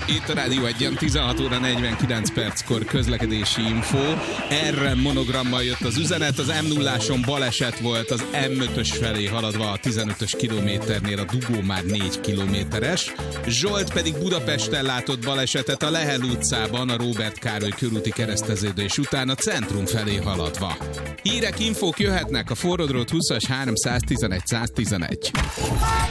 Itt a Rádió 1-en 16 óra 49 perckor közlekedési info. Erre monogrammal jött az üzenet. Az M0-áson baleset volt az M5-ös felé haladva a 15-ös kilométernél, a dugó már 4 kilométeres. Zsolt pedig Budapesten látott balesetet a Lehel utcában, a Róbert Károly körúti kereszteződés után a centrum felé haladva. Hírek, infók jöhetnek a Forró Drót 20-as 311 111.